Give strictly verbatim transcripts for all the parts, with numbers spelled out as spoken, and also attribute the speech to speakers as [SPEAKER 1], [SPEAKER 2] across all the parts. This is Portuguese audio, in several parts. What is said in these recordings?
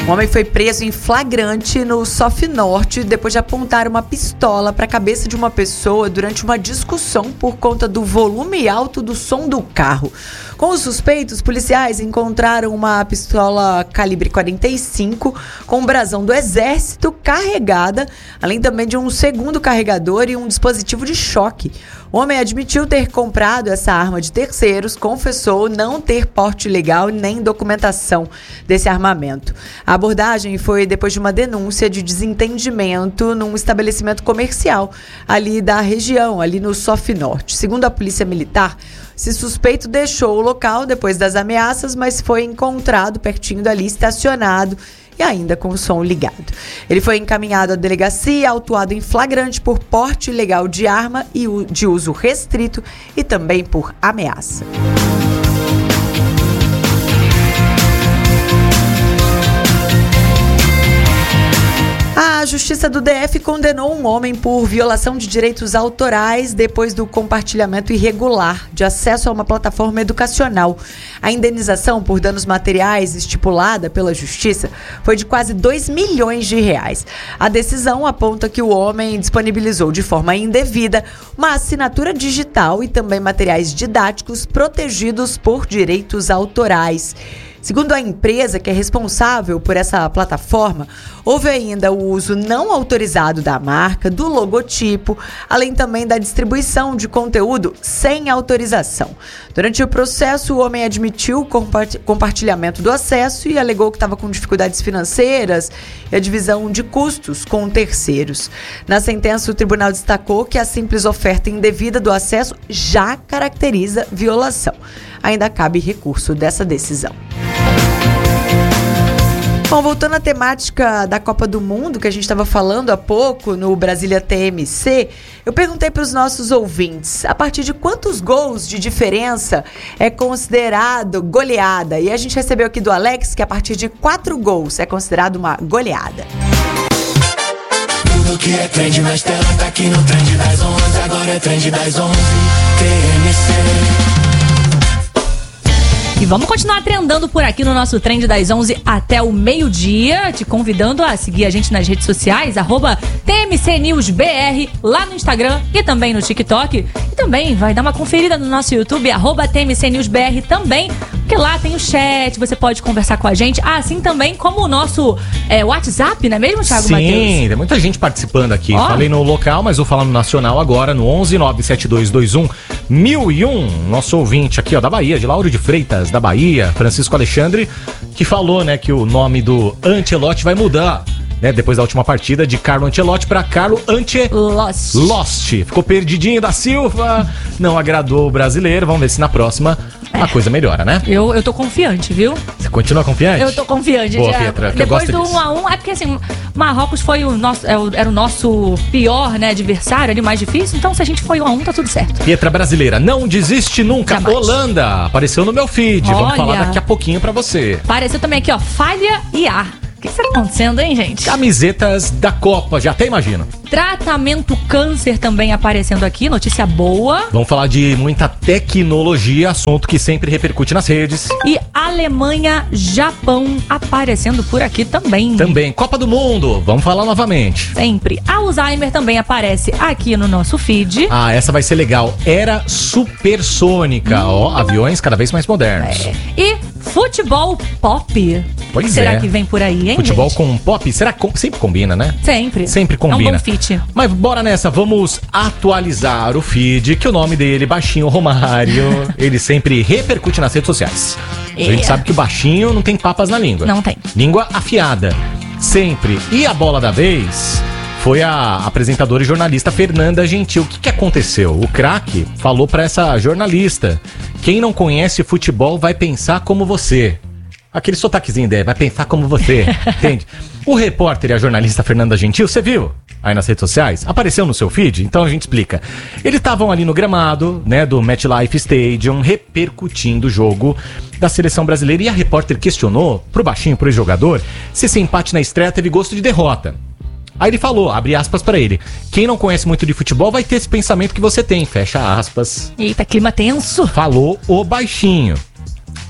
[SPEAKER 1] Um homem foi preso em flagrante no Sof Norte depois de apontar uma pistola para a cabeça de uma pessoa durante uma discussão por conta do volume alto do som do carro. Com os suspeitos, policiais encontraram uma pistola calibre quarenta e cinco com um brasão do Exército carregada, além também de um segundo carregador e um dispositivo de choque. O homem admitiu ter comprado essa arma de terceiros, confessou não ter porte legal nem documentação desse armamento. A abordagem foi depois de uma denúncia de desentendimento num estabelecimento comercial ali da região, ali no Sof Norte. Segundo a Polícia Militar, esse suspeito deixou o local depois das ameaças, mas foi encontrado pertinho dali, estacionado e ainda com o som ligado. Ele foi encaminhado à delegacia, autuado em flagrante por porte ilegal de arma e de uso restrito e também por ameaça. A Justiça do D F condenou um homem por violação de direitos autorais depois do compartilhamento irregular de acesso a uma plataforma educacional. A indenização por danos materiais estipulada pela Justiça foi de quase dois milhões de reais. A decisão aponta que o homem disponibilizou de forma indevida uma assinatura digital e também materiais didáticos protegidos por direitos autorais. Segundo a empresa que é responsável por essa plataforma, houve ainda o uso não autorizado da marca, do logotipo, além também da distribuição de conteúdo sem autorização. Durante o processo, o homem admitiu o compartilhamento do acesso e alegou que estava com dificuldades financeiras e a divisão de custos com terceiros. Na sentença, o tribunal destacou que a simples oferta indevida do acesso já caracteriza violação. Ainda cabe recurso dessa decisão. Bom, voltando à temática da Copa do Mundo, que a gente estava falando há pouco no Brasília T M C, eu perguntei para os nossos ouvintes, a partir de quantos gols de diferença é considerado goleada? E a gente recebeu aqui do Alex que a partir de quatro gols é considerado uma goleada.
[SPEAKER 2] Tudo que é trend nas telas tá aqui no Trend das onze, agora é Trend das onze, T M C.
[SPEAKER 3] E vamos continuar trendando por aqui no nosso Trend das onze até o meio-dia, te convidando a seguir a gente nas redes sociais, arroba T M C News B R, lá no Instagram e também no TikTok. E também vai dar uma conferida no nosso YouTube, arroba T M C News B R também, porque lá tem o chat, você pode conversar com a gente, assim também como o nosso é, WhatsApp, não é mesmo, Thiago Matheus?
[SPEAKER 4] Sim, tem muita gente participando aqui. Oh. Falei no local, mas vou falar no nacional agora, no onze nove sete dois dois um mil e um. Nosso ouvinte aqui, ó, da Bahia, de Lauro de Freitas, da Bahia, Francisco Alexandre, que falou, né, que o nome do Ancelotti vai mudar, né, depois da última partida, de Carlo Ancelotti para Carlo Ancelotti. Lost. Ficou perdidinho da Silva, não agradou o brasileiro, vamos ver se na próxima é. a coisa melhora, né?
[SPEAKER 3] Eu, eu tô confiante, viu?
[SPEAKER 4] Você continua confiante?
[SPEAKER 3] Eu tô confiante.
[SPEAKER 4] Boa, Pietra, que
[SPEAKER 3] depois
[SPEAKER 4] eu gosto
[SPEAKER 3] do um a um, é porque assim, Marrocos foi o nosso, era o nosso pior, né, adversário, ali mais difícil, então se a gente foi um a um, tá tudo certo.
[SPEAKER 4] Pietra brasileira, não desiste nunca. Jamais. Holanda, apareceu no meu feed,
[SPEAKER 3] Olha,
[SPEAKER 4] vamos falar daqui a pouquinho pra você.
[SPEAKER 3] Apareceu também aqui, ó, falha e ar. O que, que tá acontecendo, hein, gente?
[SPEAKER 4] Camisetas da Copa, já até imagino.
[SPEAKER 3] Tratamento câncer também aparecendo aqui, notícia boa.
[SPEAKER 4] Vamos falar de muita tecnologia, assunto que sempre repercute nas redes.
[SPEAKER 3] E Alemanha, Japão aparecendo por aqui também.
[SPEAKER 4] Também, Copa do Mundo, vamos falar novamente.
[SPEAKER 3] Sempre. Alzheimer também aparece aqui no nosso feed.
[SPEAKER 4] Ah, essa vai ser legal. Era supersônica, hum. ó, aviões cada vez mais modernos.
[SPEAKER 3] É. E futebol pop.
[SPEAKER 4] Pois
[SPEAKER 3] o que será
[SPEAKER 4] é.
[SPEAKER 3] que vem por aí, hein,
[SPEAKER 4] Futebol
[SPEAKER 3] gente?
[SPEAKER 4] com pop, será que sempre combina, né?
[SPEAKER 3] Sempre.
[SPEAKER 4] Sempre combina.
[SPEAKER 3] É um bom fit.
[SPEAKER 4] Mas bora nessa, vamos atualizar o feed, que o nome dele, Baixinho Romário, ele sempre repercute nas redes sociais. Yeah. A gente sabe que o Baixinho não tem papas na língua.
[SPEAKER 3] Não tem.
[SPEAKER 4] Língua afiada. Sempre. E a bola da vez foi a apresentadora e jornalista Fernanda Gentil. O que, que aconteceu? O craque falou pra essa jornalista: quem não conhece futebol vai pensar como você. Aquele sotaquezinho dele, vai pensar como você, entende? O repórter e a jornalista Fernanda Gentil, você viu aí nas redes sociais? Apareceu no seu feed? Então a gente explica. Eles estavam ali no gramado, né, do MetLife Stadium, repercutindo o jogo da seleção brasileira, e a repórter questionou pro Baixinho, pro ex-jogador, se esse empate na estreia teve gosto de derrota. Aí ele falou, abre aspas pra ele: quem não conhece muito de futebol vai ter esse pensamento que você tem, fecha aspas.
[SPEAKER 3] Eita, clima tenso.
[SPEAKER 4] Falou o Baixinho.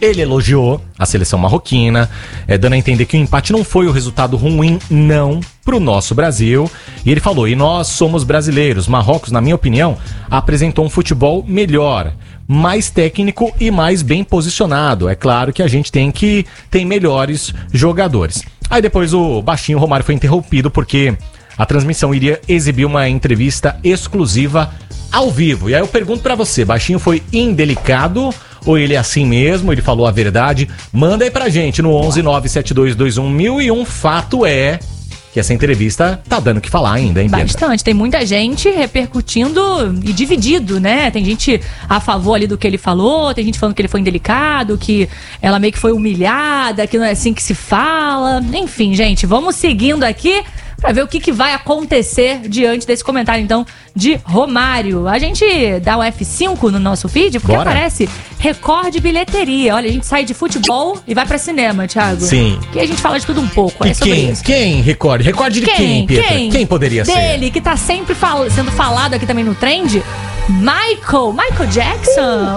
[SPEAKER 4] Ele elogiou a seleção marroquina, é, dando a entender que o empate não foi o resultado ruim, não, pro nosso Brasil. E ele falou, e nós somos brasileiros. Marrocos, na minha opinião, apresentou um futebol melhor, mais técnico e mais bem posicionado. É claro que a gente tem que tem melhores jogadores. Aí depois o baixinho Romário foi interrompido porque a transmissão iria exibir uma entrevista exclusiva ao vivo. E aí eu pergunto pra você, baixinho foi indelicado ou ele é assim mesmo? Ele falou a verdade? Manda aí pra gente no onze nove sete dois dois um mil e um. Fato é que essa entrevista tá dando o que falar ainda, hein, Pedro?
[SPEAKER 3] Bastante. Tem muita gente repercutindo e dividido, né? Tem gente a favor ali do que ele falou, tem gente falando que ele foi indelicado, que ela meio que foi humilhada, que não é assim que se fala. Enfim, gente, vamos seguindo aqui pra ver o que, que vai acontecer diante desse comentário, então, de Romário. A gente dá o F cinco no nosso feed, porque
[SPEAKER 4] Bora.
[SPEAKER 3] aparece recorde bilheteria. Olha, a gente sai de futebol e vai pra cinema, Thiago.
[SPEAKER 4] Sim.
[SPEAKER 3] Que a gente fala de tudo um pouco,
[SPEAKER 4] E
[SPEAKER 3] é sobre
[SPEAKER 4] quem?
[SPEAKER 3] isso.
[SPEAKER 4] Quem recorde? Recorde de quem,
[SPEAKER 3] Quem?
[SPEAKER 4] Pedro?
[SPEAKER 3] Quem?
[SPEAKER 4] Quem poderia ser?
[SPEAKER 3] Dele, que tá sempre fal- sendo falado aqui também no trend. Michael, Michael Jackson.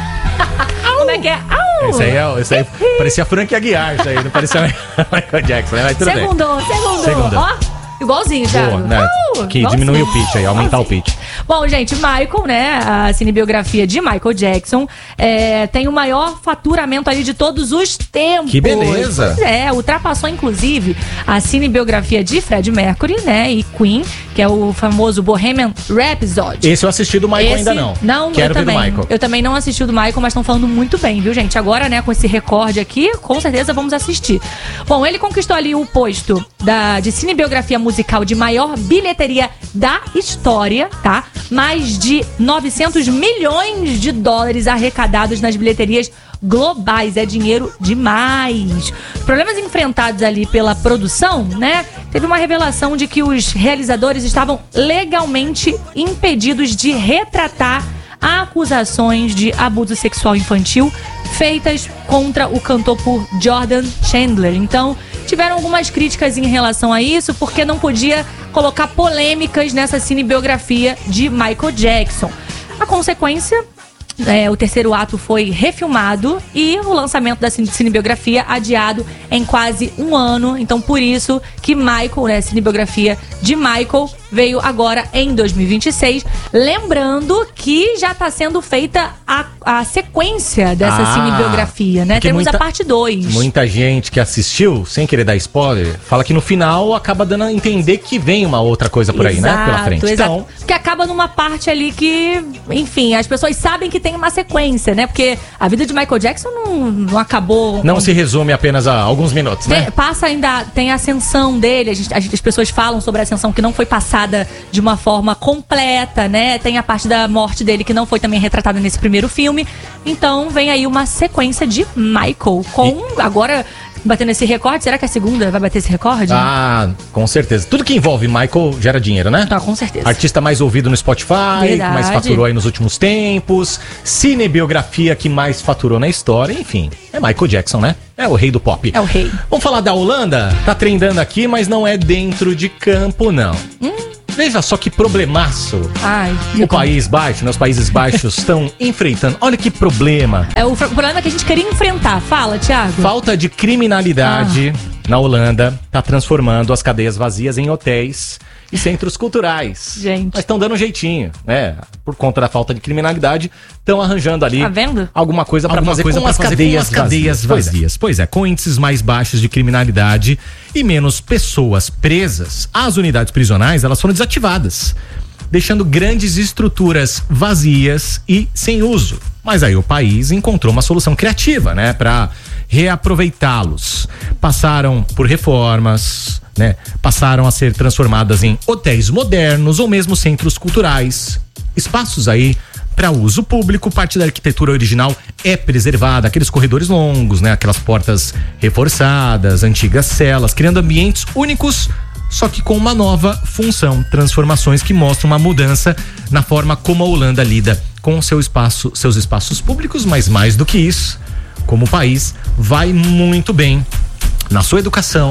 [SPEAKER 3] Como é que é? Au!
[SPEAKER 4] Esse aí, é, esse aí parecia Frank Aguiar, isso aí, não parecia Michael Jackson, né? Mas tudo bem.
[SPEAKER 3] Segundo, segundo.
[SPEAKER 4] Segundo.
[SPEAKER 3] Ó, igualzinho, Thiago.
[SPEAKER 4] Boa, né?
[SPEAKER 3] Au!
[SPEAKER 4] Que
[SPEAKER 3] Igualzinho.
[SPEAKER 4] diminui o pitch aí, aumentar o pitch.
[SPEAKER 3] Bom, gente, Michael, né, a cinebiografia de Michael Jackson, é, tem o maior faturamento ali de todos os tempos.
[SPEAKER 4] Que beleza!
[SPEAKER 3] Pois é, ultrapassou inclusive a cinebiografia de Freddie Mercury, né, e Queen, que é o famoso Bohemian Rhapsody.
[SPEAKER 4] Esse eu assisti do Michael
[SPEAKER 3] Esse-
[SPEAKER 4] ainda não.
[SPEAKER 3] Não,
[SPEAKER 4] Quero
[SPEAKER 3] eu
[SPEAKER 4] ver
[SPEAKER 3] também.
[SPEAKER 4] do Michael.
[SPEAKER 3] Eu também não assisti o do Michael, mas estão falando muito bem, viu, gente? Agora, né, com esse recorde aqui, com certeza vamos assistir. Bom, ele conquistou ali o posto da, de cinebiografia musical de maior bilheteria da história, tá? Mais de novecentos milhões de dólares arrecadados nas bilheterias globais. É dinheiro demais. Os problemas enfrentados ali pela produção, né? Teve uma revelação de que os realizadores estavam legalmente impedidos de retratar acusações de abuso sexual infantil feitas contra o cantor por Jordan Chandler. Então, tiveram algumas críticas em relação a isso, porque não podia colocar polêmicas nessa cinebiografia de Michael Jackson. A consequência, é, o terceiro ato foi refilmado e o lançamento da cine- cinebiografia adiado em quase um ano. Então, por isso que Michael, né, a cinebiografia de Michael, veio agora em dois mil e vinte e seis. Lembrando que já está sendo feita a, a sequência dessa
[SPEAKER 4] Ah,
[SPEAKER 3] cinebiografia, né?
[SPEAKER 4] porque
[SPEAKER 3] Temos
[SPEAKER 4] muita-
[SPEAKER 3] a parte dois.
[SPEAKER 4] Muita gente que assistiu, sem querer dar spoiler, fala que no final acaba dando a entender que vem uma outra coisa por aí, né? Pela frente.
[SPEAKER 3] Exato.
[SPEAKER 4] Então,
[SPEAKER 3] Porque acaba numa parte ali que, enfim, as pessoas sabem que tem uma sequência, né? Porque a vida de Michael Jackson não, não acabou.
[SPEAKER 4] não se resume apenas a alguns minutos,
[SPEAKER 3] Tem-
[SPEAKER 4] né?
[SPEAKER 3] passa ainda, tem a ascensão dele, a gente- a gente- as pessoas falam sobre a ascensão que não foi passada de uma forma completa, né? Tem a parte da morte dele que não foi também retratada nesse primeiro filme. Então vem aí uma sequência de Michael com, agora, batendo esse recorde. Será que a segunda vai bater esse recorde?
[SPEAKER 4] Ah, com certeza. Tudo que envolve Michael gera dinheiro, né?
[SPEAKER 3] Tá, com certeza.
[SPEAKER 4] Artista mais ouvido no Spotify, que
[SPEAKER 3] Verdade.
[SPEAKER 4] mais faturou aí nos últimos tempos, cinebiografia que mais faturou na história, enfim. É Michael Jackson, né? É o rei do pop.
[SPEAKER 3] É o rei.
[SPEAKER 4] Vamos falar da Holanda? Tá trendando aqui, mas não é dentro de campo, não.
[SPEAKER 3] Hum.
[SPEAKER 4] Veja só que problemaço
[SPEAKER 3] Ai,
[SPEAKER 4] o País Baixo, né? Os Países Baixos estão enfrentando. Olha que problema.
[SPEAKER 3] É o, fr- o problema que a gente queria enfrentar. Fala, Thiago.
[SPEAKER 4] Falta de criminalidade na Holanda tá transformando as cadeias vazias em hotéis e centros culturais.
[SPEAKER 3] Gente.
[SPEAKER 4] Mas estão dando um jeitinho, né? Por conta da falta de criminalidade, estão arranjando ali
[SPEAKER 3] Tá vendo?
[SPEAKER 4] alguma coisa para
[SPEAKER 5] Alguma
[SPEAKER 4] fazer
[SPEAKER 5] coisa
[SPEAKER 4] com
[SPEAKER 5] pra
[SPEAKER 4] as
[SPEAKER 5] fazer
[SPEAKER 4] cadeias,
[SPEAKER 5] com as cadeias
[SPEAKER 4] vazias.
[SPEAKER 5] vazias. Pois é, com índices mais baixos de criminalidade e menos pessoas presas, as unidades prisionais elas foram desativadas, deixando grandes estruturas vazias e sem uso. Mas aí o país encontrou uma solução criativa, né, para reaproveitá-los. Passaram por reformas, né? Passaram a ser transformadas em hotéis modernos ou mesmo centros culturais. Espaços aí para uso público. Parte da arquitetura original é preservada, aqueles corredores longos, né? Aquelas portas reforçadas, antigas celas, criando ambientes únicos, só que com uma nova função, transformações que mostram uma mudança na forma como a Holanda lida com seu espaço, seus espaços públicos, mas mais do que isso, como o país vai muito bem na sua educação,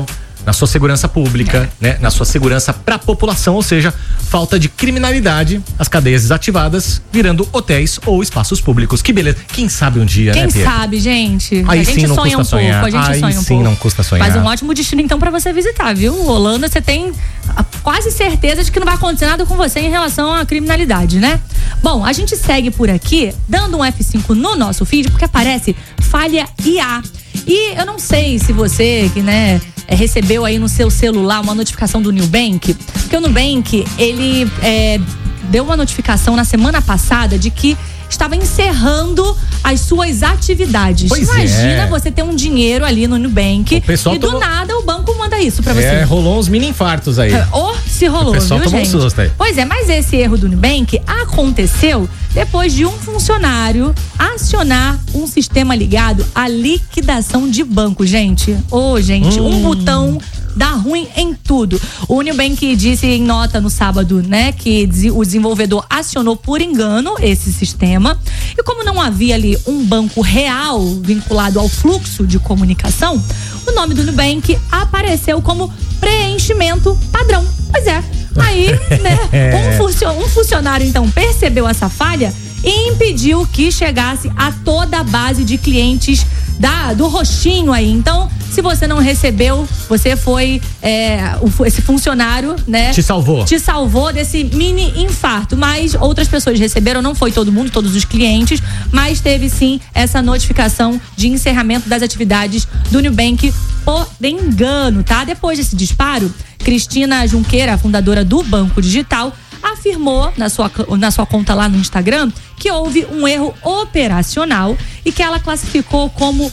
[SPEAKER 5] na sua segurança pública, né? Na sua segurança pra população, ou seja, falta de criminalidade, as cadeias desativadas, virando hotéis ou espaços públicos. Que beleza. Quem sabe um dia,
[SPEAKER 3] Quem
[SPEAKER 5] né, Pia?
[SPEAKER 3] sabe, gente?
[SPEAKER 5] Aí
[SPEAKER 3] a gente
[SPEAKER 5] sim não
[SPEAKER 3] sonha
[SPEAKER 5] custa
[SPEAKER 3] um
[SPEAKER 5] sonhar.
[SPEAKER 3] pouco, a gente
[SPEAKER 5] Aí
[SPEAKER 3] sonha um
[SPEAKER 5] sim
[SPEAKER 3] pouco.
[SPEAKER 5] não custa sonhar.
[SPEAKER 3] Mas um ótimo destino, então, pra você visitar, viu? Holanda, você tem a quase certeza de que não vai acontecer nada com você em relação à criminalidade, né? Bom, a gente segue por aqui, dando um F cinco no nosso feed, porque aparece falha I A. E eu não sei se você, que, né, recebeu aí no seu celular uma notificação do Nubank, porque o Nubank, ele é, deu uma notificação na semana passada de que estava encerrando as suas atividades.
[SPEAKER 5] Pois
[SPEAKER 3] Imagina
[SPEAKER 5] é.
[SPEAKER 3] você ter um dinheiro ali no Nubank
[SPEAKER 5] O pessoal
[SPEAKER 3] e do
[SPEAKER 5] tomou-
[SPEAKER 3] nada o banco manda isso pra você.
[SPEAKER 5] É, rolou uns mini infartos aí.
[SPEAKER 3] Ou se rolou,
[SPEAKER 5] O pessoal
[SPEAKER 3] viu,
[SPEAKER 5] tomou um
[SPEAKER 3] gente?
[SPEAKER 5] susto aí.
[SPEAKER 3] Pois é, mas esse erro do Nubank aconteceu depois de um funcionário acionar um sistema ligado à liquidação de banco, gente. Ô, gente,
[SPEAKER 5] Hum.
[SPEAKER 3] um botão dá ruim em tudo. O Nubank disse em nota no sábado, né, que o desenvolvedor acionou por engano esse sistema. E como não havia ali um banco real vinculado ao fluxo de comunicação, o nome do Nubank apareceu como preenchimento padrão. Pois é. Aí, né, um, funcio- um funcionário então percebeu essa falha e impediu que chegasse a toda a base de clientes da, do roxinho aí. Então, se você não recebeu, você foi é, o, esse funcionário, né?
[SPEAKER 5] Te salvou.
[SPEAKER 3] Te salvou desse mini infarto. Mas outras pessoas receberam, não foi todo mundo, todos os clientes, mas teve sim essa notificação de encerramento das atividades do Nubank por engano, tá? Depois desse disparo, Cristina Junqueira, fundadora do Banco Digital, afirmou na sua, na sua conta lá no Instagram que houve um erro operacional e que ela classificou como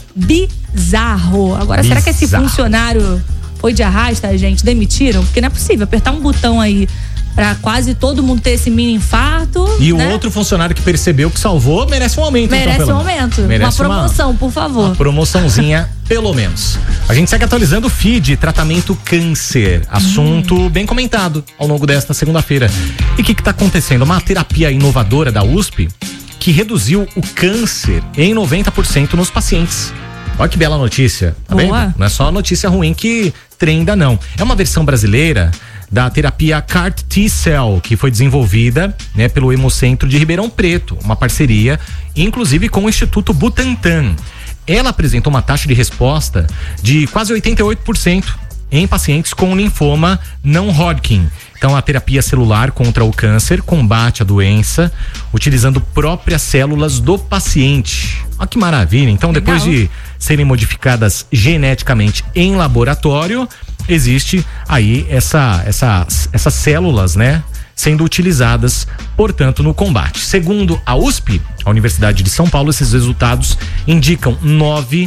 [SPEAKER 3] bizarro. Agora, será que esse
[SPEAKER 5] Bizarro.
[SPEAKER 3] funcionário foi de arrasta, gente? Demitiram? Porque não é possível apertar um botão aí pra quase todo mundo ter esse mini infarto.
[SPEAKER 5] E o
[SPEAKER 3] né?
[SPEAKER 5] outro funcionário que percebeu que salvou merece um aumento.
[SPEAKER 3] Merece
[SPEAKER 5] então, pelo
[SPEAKER 3] um aumento.
[SPEAKER 5] Merece
[SPEAKER 3] uma promoção, por favor.
[SPEAKER 5] Uma promoçãozinha, pelo menos. A gente segue atualizando o feed, tratamento câncer. Assunto
[SPEAKER 3] Hum.
[SPEAKER 5] bem comentado ao longo desta segunda-feira. E o que está acontecendo? Uma terapia inovadora da U S P que reduziu o câncer em noventa por cento nos pacientes. Olha que bela notícia, tá
[SPEAKER 3] Boa.
[SPEAKER 5] vendo? Não é só notícia ruim que trenda, não. É uma versão brasileira da terapia C A R T T-Cell, que foi desenvolvida, né, pelo Hemocentro de Ribeirão Preto, uma parceria, inclusive com o Instituto Butantan. Ela apresentou uma taxa de resposta de quase oitenta e oito por cento em pacientes com linfoma não Hodgkin. Então, a terapia celular contra o câncer combate a doença utilizando próprias células do paciente. Olha que maravilha. Então,
[SPEAKER 3] Legal.
[SPEAKER 5] depois de serem modificadas geneticamente em laboratório, existe aí essa, essa, essas células, né, sendo utilizadas, portanto, no combate. Segundo a U S P, a Universidade de São Paulo, esses resultados indicam nove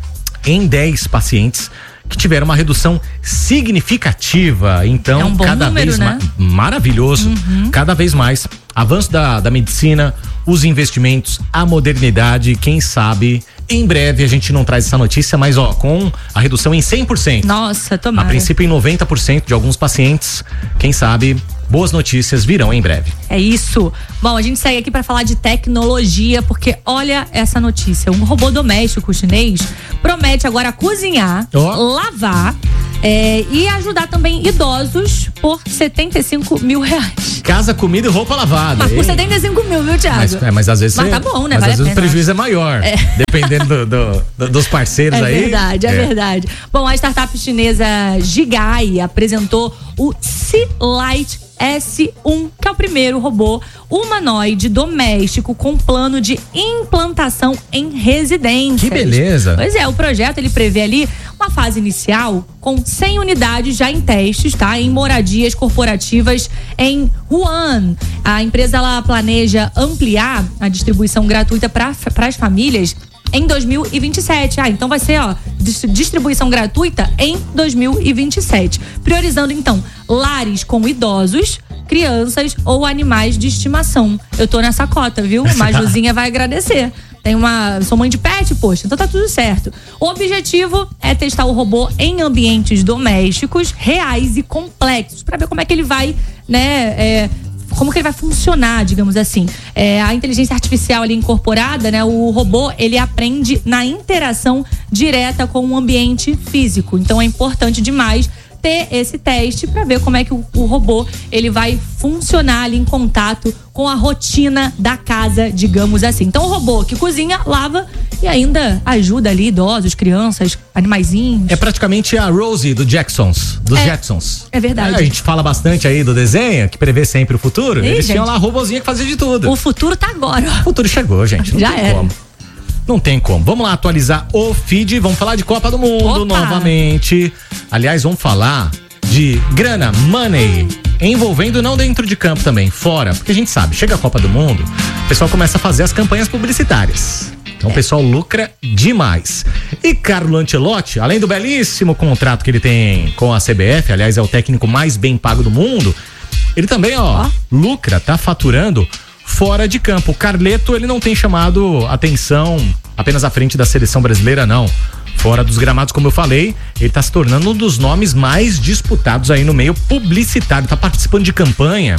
[SPEAKER 5] em dez pacientes que tiveram uma redução significativa. Então,
[SPEAKER 3] É um bom
[SPEAKER 5] cada
[SPEAKER 3] número,
[SPEAKER 5] vez
[SPEAKER 3] né?
[SPEAKER 5] mais maravilhoso, cada vez mais avanço da, da medicina, os investimentos, a modernidade, quem sabe em breve a gente não traz essa notícia, mas ó, com a redução em cem por cento.
[SPEAKER 3] Nossa,
[SPEAKER 5] A
[SPEAKER 3] tomara.
[SPEAKER 5] princípio em noventa por cento de alguns pacientes, quem sabe boas notícias virão em breve.
[SPEAKER 3] É isso. Bom, a gente segue aqui para falar de tecnologia, porque olha essa notícia. Um robô doméstico chinês promete agora cozinhar,
[SPEAKER 5] Ó.
[SPEAKER 3] lavar é, e ajudar também idosos por setenta e cinco mil reais.
[SPEAKER 5] Casa, comida e roupa lavada.
[SPEAKER 3] Mas por
[SPEAKER 5] hein?
[SPEAKER 3] setenta e cinco mil, viu, Thiago?
[SPEAKER 5] Mas, é, mas às vezes
[SPEAKER 3] Mas
[SPEAKER 5] você-
[SPEAKER 3] tá bom, né?
[SPEAKER 5] Mas
[SPEAKER 3] Vale
[SPEAKER 5] às
[SPEAKER 3] a
[SPEAKER 5] vezes o
[SPEAKER 3] pena.
[SPEAKER 5] prejuízo é maior. Dependendo do- do- do- dos parceiros
[SPEAKER 3] É
[SPEAKER 5] aí.
[SPEAKER 3] verdade, é, verdade. Bom, a startup chinesa Gigai apresentou o Sealight S um, que é o primeiro robô humanoide doméstico com plano de implantação em residências.
[SPEAKER 5] Que beleza.
[SPEAKER 3] Pois é, o projeto ele prevê ali uma fase inicial com cem unidades já em testes, tá? Em moradias corporativas em Wuhan. A empresa ela planeja ampliar a distribuição gratuita para as famílias em dois mil e vinte e sete. Ah, então vai ser, ó, dis- distribuição gratuita em dois mil e vinte e sete. Priorizando, então, lares com idosos, crianças ou animais de estimação. Eu tô nessa cota, viu? Majuzinha vai agradecer. Tem uma... Sou mãe de pet, poxa, então tá tudo certo. O objetivo é testar o robô em ambientes domésticos reais e complexos, pra ver como é que ele vai, né, é, como que ele vai funcionar, digamos assim. É, a inteligência artificial ali incorporada, né? O robô, ele aprende na interação direta com o ambiente físico. Então é importante demais ter esse teste para ver como é que o, o robô ele vai funcionar ali em contato com a rotina da casa, digamos assim. Então o robô que cozinha, lava e ainda ajuda ali idosos, crianças, animaizinhos.
[SPEAKER 5] É praticamente a Rosie do Jacksons, dos
[SPEAKER 3] É,
[SPEAKER 5] Jetsons.
[SPEAKER 3] é verdade.
[SPEAKER 5] É, a gente fala bastante aí do desenho, que prevê sempre o futuro.
[SPEAKER 3] Ih,
[SPEAKER 5] Eles
[SPEAKER 3] gente.
[SPEAKER 5] tinham lá a robozinha que fazia de tudo.
[SPEAKER 3] O futuro tá agora.
[SPEAKER 5] O futuro chegou, gente. Não
[SPEAKER 3] Já
[SPEAKER 5] tem
[SPEAKER 3] era.
[SPEAKER 5] como. Não tem como. Vamos lá atualizar o feed. Vamos falar de Copa do Mundo
[SPEAKER 3] Opa.
[SPEAKER 5] novamente. Aliás, vamos falar de grana, money, envolvendo não dentro de campo também, fora. Porque a gente sabe, chega a Copa do Mundo, o pessoal começa a fazer as campanhas publicitárias. Então o pessoal lucra demais. E Carlo Ancelotti, além do belíssimo contrato que ele tem com a C B F, aliás, é o técnico mais bem pago do mundo, ele também, ó, lucra, tá faturando fora de campo. O Carleto, ele não tem chamado atenção apenas à frente da seleção brasileira, não. Fora dos gramados, como eu falei, ele tá se tornando um dos nomes mais disputados aí no meio publicitário. Tá participando de campanha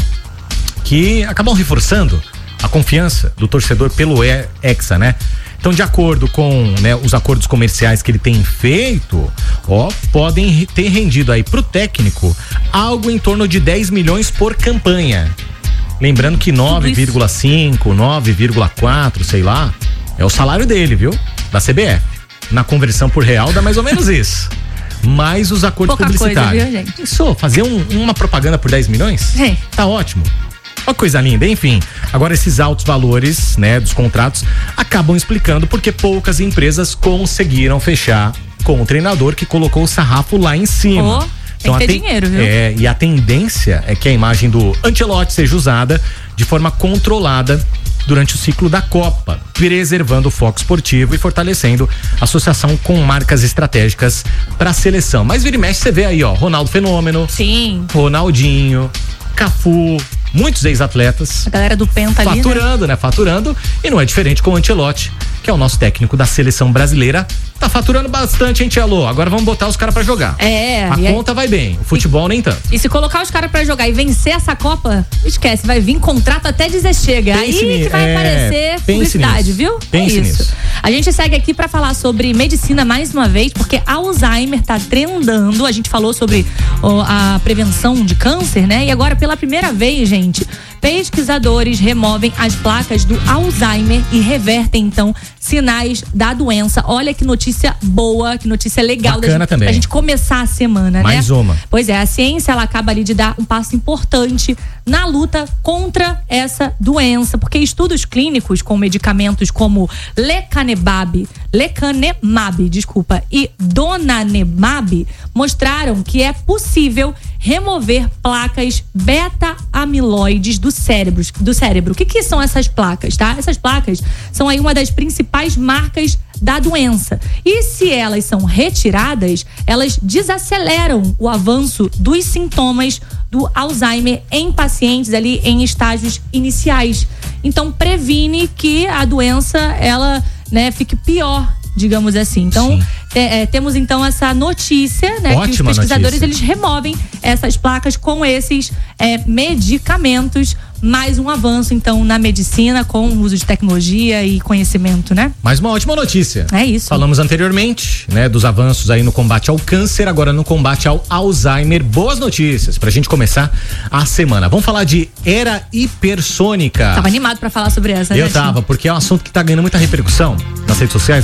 [SPEAKER 5] que acabam reforçando a confiança do torcedor pelo Hexa, né? Então, de acordo com, né, os acordos comerciais que ele tem feito, ó, podem ter rendido aí pro técnico algo em torno de dez milhões por campanha. Lembrando que nove vírgula cinco, nove vírgula quatro, sei lá, é o salário dele, viu? Da C B F. Na conversão por real dá mais ou menos isso. Mais os acordos
[SPEAKER 3] Pouca
[SPEAKER 5] publicitários.
[SPEAKER 3] coisa, viu, gente?
[SPEAKER 5] Isso, fazer um- uma propaganda por dez milhões?
[SPEAKER 3] É.
[SPEAKER 5] Tá ótimo. Uma coisa linda, enfim. Agora esses altos valores, né, dos contratos acabam explicando porque poucas empresas conseguiram fechar com o treinador que colocou o sarrafo lá em cima.
[SPEAKER 3] Oh. Tem que ter
[SPEAKER 5] a ten-
[SPEAKER 3] dinheiro, viu?
[SPEAKER 5] É, e a tendência é que a imagem do Ancelotti seja usada de forma controlada durante o ciclo da Copa, preservando o foco esportivo e fortalecendo a associação com marcas estratégicas para a seleção. Mas vira e mexe, você vê aí, ó, Ronaldo Fenômeno,
[SPEAKER 3] Sim.
[SPEAKER 5] Ronaldinho, Cafu, muitos ex-atletas
[SPEAKER 3] A galera do Penta ali, né?
[SPEAKER 5] faturando, né? Faturando, e não é diferente com o Ancelotti, que é o nosso técnico da seleção brasileira. Tá faturando bastante, hein, Tchelo? Agora vamos botar os caras pra jogar.
[SPEAKER 3] É,
[SPEAKER 5] A
[SPEAKER 3] e aí-
[SPEAKER 5] conta vai bem, o futebol nem tanto.
[SPEAKER 3] E se colocar os caras pra jogar e vencer essa Copa, esquece, vai vir contrato até dizer chega.
[SPEAKER 5] Pense
[SPEAKER 3] Aí
[SPEAKER 5] ni-
[SPEAKER 3] que vai
[SPEAKER 5] é,
[SPEAKER 3] aparecer
[SPEAKER 5] pense
[SPEAKER 3] publicidade,
[SPEAKER 5] nisso.
[SPEAKER 3] viu?
[SPEAKER 5] Pense
[SPEAKER 3] é isso.
[SPEAKER 5] nisso.
[SPEAKER 3] A gente segue aqui pra falar sobre medicina mais uma vez, porque Alzheimer tá trendando. A gente falou sobre ó, a prevenção de câncer, né? E agora, pela primeira vez, gente, pesquisadores removem as placas do Alzheimer e revertem, então, sinais da doença. Olha que notícia boa, que notícia legal da
[SPEAKER 5] Bacana
[SPEAKER 3] gente,
[SPEAKER 5] também.
[SPEAKER 3] pra gente começar a semana,
[SPEAKER 5] Mais
[SPEAKER 3] né?
[SPEAKER 5] uma.
[SPEAKER 3] Pois é, a ciência ela acaba ali de dar um passo importante na luta contra essa doença, porque estudos clínicos com medicamentos como lecanemab, lecanemab, desculpa, e donanemab mostraram que é possível remover placas beta-amiloides do cérebro. Do cérebro. O que que são essas placas, tá? Essas placas são aí uma das principais marcas da doença. E se elas são retiradas, elas desaceleram o avanço dos sintomas do Alzheimer em pacientes ali em estágios iniciais. Então previne que a doença ela, né, fique pior, digamos assim. Então te- é, temos então essa notícia, né, que os
[SPEAKER 5] Ótima
[SPEAKER 3] pesquisadores
[SPEAKER 5] notícia.
[SPEAKER 3] eles removem essas placas com esses é, medicamentos. Mais um avanço então na medicina com o uso de tecnologia e conhecimento, né?
[SPEAKER 5] Mais uma ótima notícia.
[SPEAKER 3] É isso.
[SPEAKER 5] Falamos anteriormente, né, dos avanços aí no combate ao câncer, agora no combate ao Alzheimer. Boas notícias pra gente começar a semana. Vamos falar de era hipersônica.
[SPEAKER 3] Tava animado pra falar sobre essa, né?
[SPEAKER 5] Eu tava, porque é um assunto que tá ganhando muita repercussão nas redes sociais.